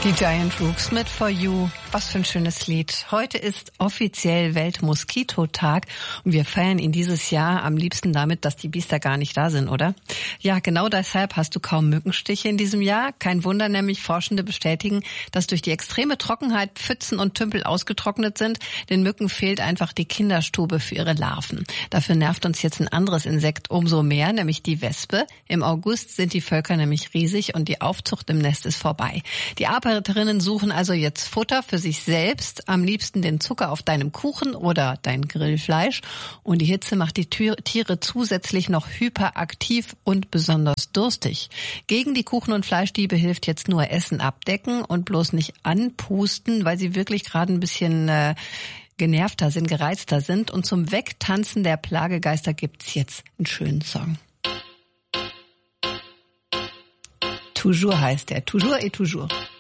Die Giant Rooks mit For You. Was für ein schönes Lied. Heute ist offiziell Weltmoskitotag und wir feiern ihn dieses Jahr am liebsten damit, dass die Biester gar nicht da sind, oder? Ja, genau deshalb hast du kaum Mückenstiche in diesem Jahr. Kein Wunder, nämlich Forschende bestätigen, dass durch die extreme Trockenheit Pfützen und Tümpel ausgetrocknet sind. Den Mücken fehlt einfach die Kinderstube für ihre Larven. Dafür nervt uns jetzt ein anderes Insekt umso mehr, nämlich die Wespe. Im August sind die Völker nämlich riesig und die Aufzucht im Nest ist vorbei. Die Arbeiterinnen suchen also jetzt Futter für sich selbst, am liebsten den Zucker auf deinem Kuchen oder dein Grillfleisch. Und die Hitze macht die Tiere zusätzlich noch hyperaktiv und besonders durstig. Gegen die Kuchen- und Fleischdiebe hilft jetzt nur Essen abdecken und bloß nicht anpusten, weil sie wirklich gerade ein bisschen genervter sind, gereizter sind. Und zum Wegtanzen der Plagegeister gibt's jetzt einen schönen Song. Toujours heißt er. Toujours et toujours.